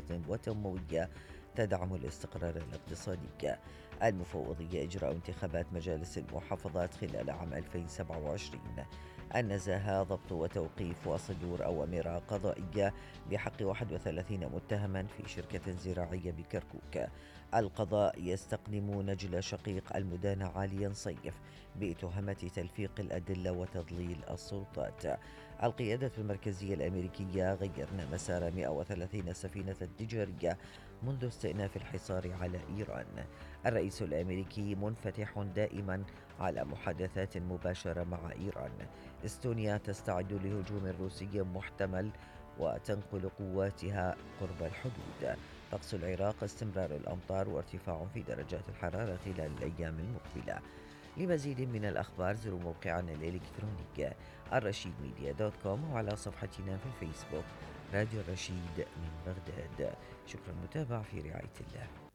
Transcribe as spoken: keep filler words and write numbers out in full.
وتنموية تدعم الاستقرار الاقتصادي. المفوضية إجراء انتخابات مجالس المحافظات خلال عام ألفين وسبعة وعشرين. النزاهة ضبط وتوقيف وصدور أوامر قضائية بحق واحد وثلاثين متهما في شركة زراعية بكركوك. القضاء يستقدم نجل شقيق المدان عاليا صيف بتهمة تلفيق الأدلة وتضليل السلطات. القيادة المركزية الأمريكية غيرنا مسار مئة وثلاثين سفينة تجارية منذ استئناف الحصار على إيران. الرئيس الأمريكي منفتح دائما على محادثات مباشرة مع إيران. استونيا تستعد لهجوم روسي محتمل وتنقل قواتها قرب الحدود. طقس العراق استمرار الأمطار وارتفاع في درجات الحرارة خلال الأيام المقبلة. لمزيد من الأخبار زوروا موقعنا الإلكتروني الرشيد ميديا دوت كوم وعلى صفحتنا في الفيسبوك راديو الرشيد من بغداد. شكرا متابعة في رعاية الله.